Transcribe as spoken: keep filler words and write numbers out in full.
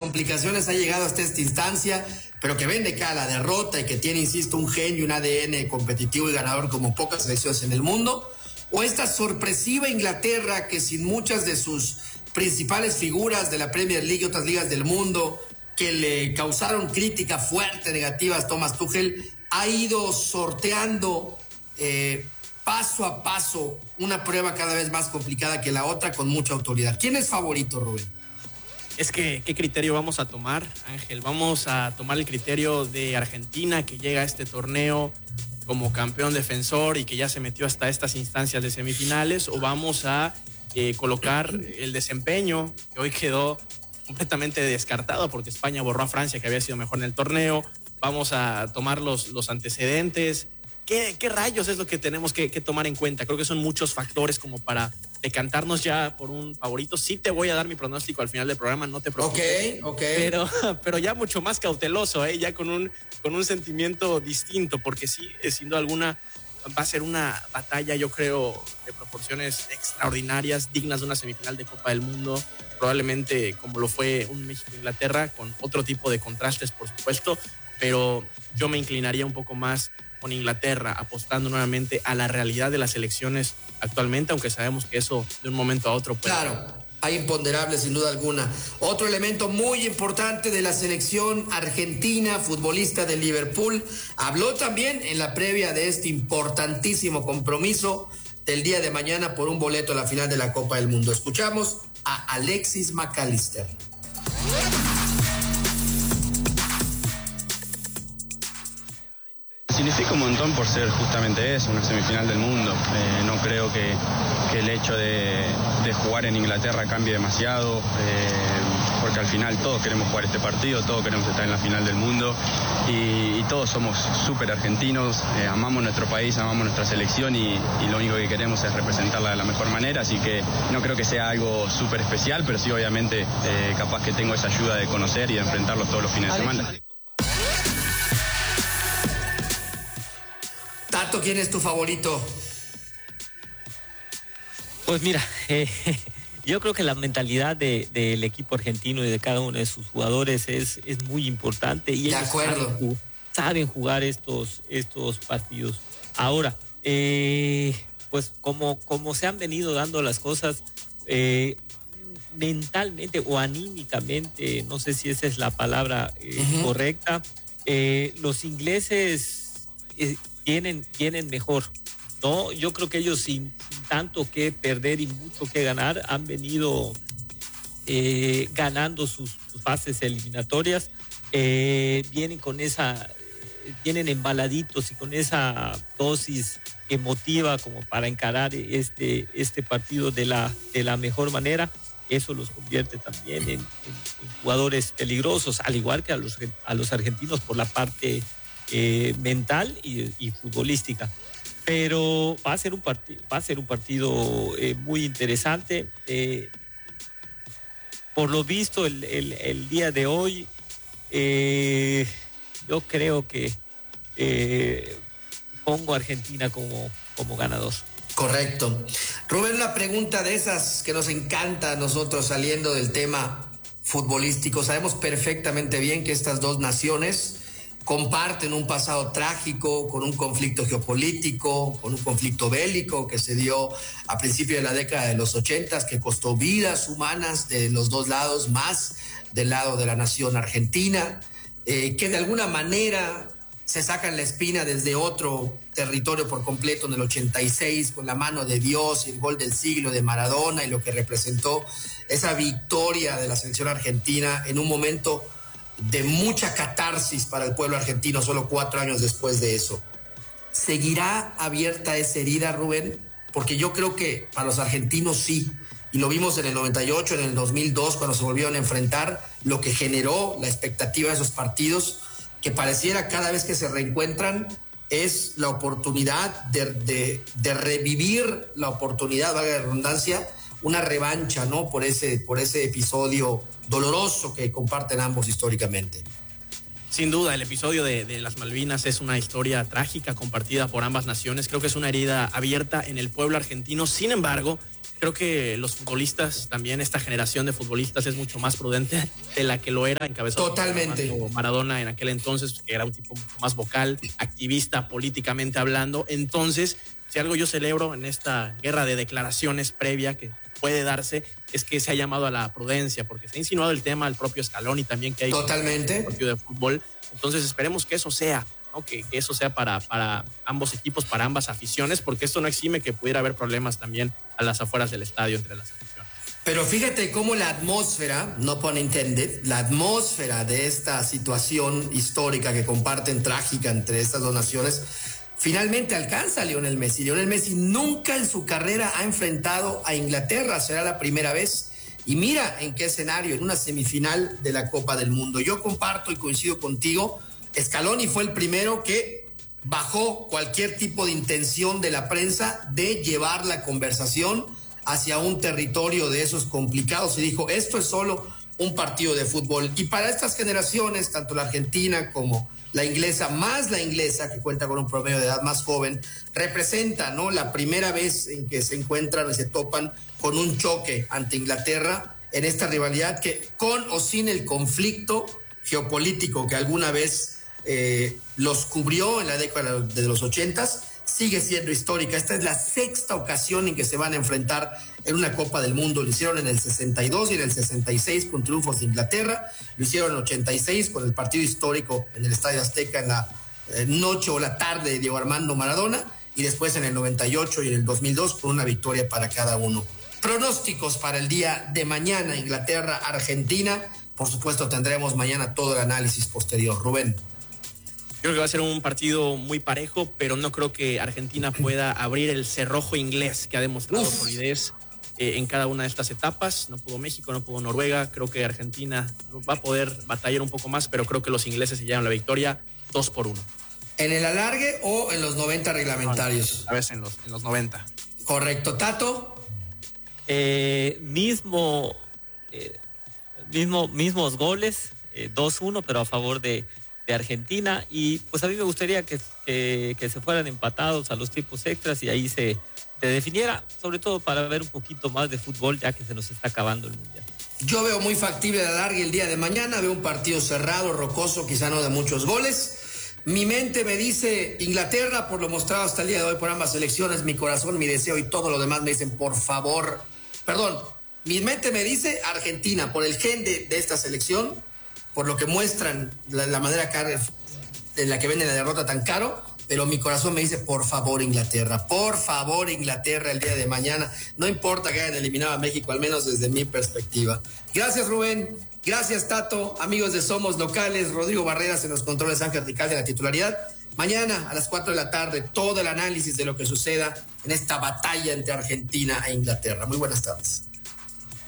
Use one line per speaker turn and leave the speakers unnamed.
complicaciones ha llegado hasta esta instancia, pero que vende cada la derrota y que tiene, insisto, un genio, un A D N competitivo y ganador como pocas selecciones en el mundo? ¿O esta sorpresiva Inglaterra que sin muchas de sus principales figuras de la Premier League y otras ligas del mundo que le causaron crítica fuerte, negativas a Thomas Tuchel, ha ido sorteando eh, paso a paso una prueba cada vez más complicada que la otra con mucha autoridad? ¿Quién es favorito, Rubén?
Es que, ¿qué criterio vamos a tomar, Ángel? ¿Vamos a tomar el criterio de Argentina, que llega a este torneo como campeón defensor y que ya se metió hasta estas instancias de semifinales? ¿O vamos a eh, colocar el desempeño, que hoy quedó completamente descartado porque España borró a Francia, que había sido mejor en el torneo? ¿Vamos a tomar los, los antecedentes? ¿Qué, ¿Qué rayos es lo que tenemos que, que tomar en cuenta? Creo que son muchos factores como para decantarnos ya por un favorito. Sí te voy a dar mi pronóstico al final del programa, no te preocupes.
Ok, ok.
Pero, pero ya mucho más cauteloso, ¿eh? Ya con un, con un sentimiento distinto, porque sí, sin duda alguna, va a ser una batalla, yo creo, de proporciones extraordinarias, dignas de una semifinal de Copa del Mundo, probablemente como lo fue un México-Inglaterra, con otro tipo de contrastes, por supuesto, pero yo me inclinaría un poco más con Inglaterra, apostando nuevamente a la realidad de las elecciones actualmente, aunque sabemos que eso de un momento a otro puede...
Claro, hay imponderables sin duda alguna. Otro elemento muy importante de la selección argentina, futbolista de Liverpool, habló también en la previa de este importantísimo compromiso del día de mañana por un boleto a la final de la Copa del Mundo. Escuchamos a Alexis McAllister.
Significa un montón por ser justamente eso, una semifinal del mundo. Eh, no creo que, que el hecho de, de jugar en Inglaterra cambie demasiado, eh, porque al final todos queremos jugar este partido, todos queremos estar en la final del mundo y, y todos somos súper argentinos, eh, amamos nuestro país, amamos nuestra selección y, y lo único que queremos es representarla de la mejor manera, así que no creo que sea algo súper especial, pero sí obviamente eh, capaz que tengo esa ayuda de conocer y de enfrentarlos todos los fines de semana.
Tato, ¿quién es tu favorito?
Pues mira, eh, yo creo que la mentalidad de, del equipo argentino y de cada uno de sus jugadores es, es muy importante y
de
ellos
acuerdo.
Saben, saben jugar estos, estos partidos. Ahora, eh, pues como, como se han venido dando las cosas, eh, mentalmente o anímicamente, no sé si esa es la palabra eh, uh-huh. correcta, eh, los ingleses... Eh, Vienen, vienen mejor, ¿no? Yo creo que ellos sin, sin tanto que perder y mucho que ganar han venido eh, ganando sus, sus fases eliminatorias, eh, vienen con esa, vienen embaladitos y con esa dosis emotiva como para encarar este, este partido de la, de la mejor manera. Eso los convierte también en, en, en jugadores peligrosos, al igual que a los, a los argentinos por la parte Eh, mental y, y futbolística, pero va a ser un partido, va a ser un partido eh, muy interesante. Eh, por lo visto el, el, el día de hoy, eh, yo creo que eh, pongo a Argentina como, como ganador.
Correcto. Rubén, una pregunta de esas que nos encanta a nosotros saliendo del tema futbolístico. Sabemos perfectamente bien que estas dos naciones comparten un pasado trágico, con un conflicto geopolítico, con un conflicto bélico que se dio a principios de la década de los ochentas, que costó vidas humanas de los dos lados, más del lado de la nación argentina, eh, que de alguna manera se sacan la espina desde otro territorio por completo en el ochenta y seis, con la mano de Dios y el gol del siglo de Maradona y lo que representó esa victoria de la selección argentina en un momento de mucha catarsis para el pueblo argentino, solo cuatro años después de eso. ¿Seguirá abierta esa herida, Rubén? Porque yo creo que para los argentinos sí, y lo vimos en el noventa y ocho, en el dos mil dos, cuando se volvieron a enfrentar, lo que generó la expectativa de esos partidos, que pareciera cada vez que se reencuentran es la oportunidad de, de, de revivir la oportunidad, valga la redundancia, una revancha, ¿no? Por ese, por ese episodio doloroso que comparten ambos históricamente.
Sin duda, el episodio de, de las Malvinas es una historia trágica compartida por ambas naciones. Creo que es una herida abierta en el pueblo argentino. Sin embargo, creo que los futbolistas, también esta generación de futbolistas es mucho más prudente de la que lo era encabezado
Totalmente.
por Maradona en aquel entonces, que era un tipo mucho más vocal, activista políticamente hablando. Entonces, si algo yo celebro en esta guerra de declaraciones previa que puede darse, es que se ha llamado a la prudencia, porque se ha insinuado el tema al propio Scaloni también, que hay
Totalmente.
un partido de fútbol. Entonces esperemos que eso sea, ¿no? que, que eso sea para, para ambos equipos, para ambas aficiones, porque esto no exime que pudiera haber problemas también a las afueras del estadio entre las aficiones.
Pero fíjate cómo la atmósfera, no pun intended, la atmósfera de esta situación histórica que comparten, trágica entre estas dos naciones, finalmente alcanza a Lionel Messi. Lionel Messi nunca en su carrera ha enfrentado a Inglaterra, será la primera vez. Y mira en qué escenario, en una semifinal de la Copa del Mundo. Yo comparto y coincido contigo, Scaloni fue el primero que bajó cualquier tipo de intención de la prensa de llevar la conversación hacia un territorio de esos complicados y dijo, esto es solo un partido de fútbol. Y para estas generaciones, tanto la argentina como la inglesa, más la inglesa, que cuenta con un promedio de edad más joven, representa, ¿no?, la primera vez en que se encuentran y se topan con un choque ante Inglaterra en esta rivalidad que, con o sin el conflicto geopolítico que alguna vez eh, los cubrió en la década de los ochentas, sigue siendo histórica. Esta es la sexta ocasión en que se van a enfrentar en una Copa del Mundo. Lo hicieron en el sesenta y dos y en el sesenta y seis con triunfos de Inglaterra. Lo hicieron en el ochenta y seis con el partido histórico en el Estadio Azteca en la eh, noche o la tarde de Diego Armando Maradona. Y después en el noventa y ocho y en el dos mil dos con una victoria para cada uno. Pronósticos para el día de mañana, Inglaterra, Argentina. Por supuesto tendremos mañana todo el análisis posterior. Rubén.
Creo que va a ser un partido muy parejo, pero no creo que Argentina pueda abrir el cerrojo inglés que ha demostrado Uf. solidez eh, en cada una de estas etapas. No pudo México, no pudo Noruega. Creo que Argentina va a poder batallar un poco más, pero creo que los ingleses se llevan la victoria dos por uno.
¿En el alargue o en los noventa reglamentarios?
No, a veces en los, en los noventa.
Correcto. ¿Tato?
Eh, mismo, eh, mismo, mismos goles, eh, dos uno, pero a favor de... de Argentina, y pues a mí me gustaría que, que, que se fueran empatados a los tiempos extras y ahí se, se definiera, sobre todo para ver un poquito más de fútbol ya que se nos está acabando el mundial.
Yo veo muy factible la larga el día de mañana, veo un partido cerrado, rocoso, quizá no de muchos goles. Mi mente me dice Inglaterra, por lo mostrado hasta el día de hoy por ambas selecciones, mi corazón, mi deseo y todo lo demás me dicen por favor, perdón, mi mente me dice Argentina, por el gen de, de esta selección, por lo que muestran, la, la manera en la que venden la derrota tan caro, pero mi corazón me dice, por favor, Inglaterra, por favor, Inglaterra, el día de mañana, no importa que hayan eliminado a México, al menos desde mi perspectiva. Gracias, Rubén, gracias, Tato, amigos de Somos Locales, Rodrigo Barreras en los controles, Ángel Rical de la titularidad. Mañana a las cuatro de la tarde, todo el análisis de lo que suceda en esta batalla entre Argentina e Inglaterra. Muy buenas tardes.